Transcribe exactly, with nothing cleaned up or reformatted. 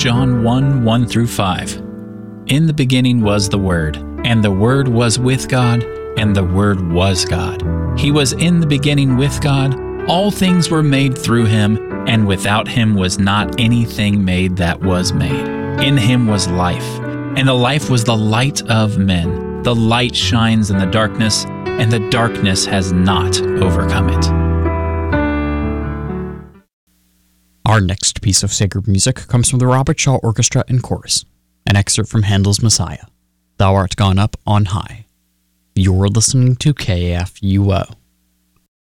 John one, one through five. In the beginning was the Word, and the Word was with God, and the Word was God. He was in the beginning with God. All things were made through him, and without him was not anything made that was made. In him was life, and the life was the light of men. The light shines in the darkness, and the darkness has not overcome it. Our next piece of sacred music comes from the Robert Shaw Orchestra and Chorus, an excerpt from Handel's Messiah, Thou art gone up on high. You're listening to K F U O.